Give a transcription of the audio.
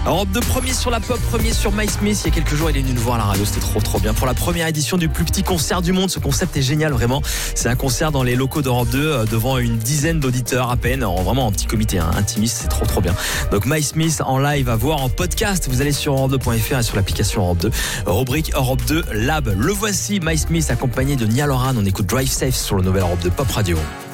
Europe 2, premier sur la pop, premier sur My Smith. Il y a quelques jours, il est venu nous voir à la radio, c'était trop bien. Pour la première édition du plus petit concert du monde, ce concept est génial vraiment. C'est un concert dans les locaux d'Europe 2 devant une dizaine d'auditeurs à peine, vraiment en petit comité intimiste, c'est trop bien. Donc My Smith en live à voir en podcast, vous allez sur europe2.fr et sur l'application Europe 2, rubrique Europe 2 Lab. Le voici, My Smith accompagné de Nia Loran. On écoute Drive Safe sur le nouvel Europe 2 Pop Radio.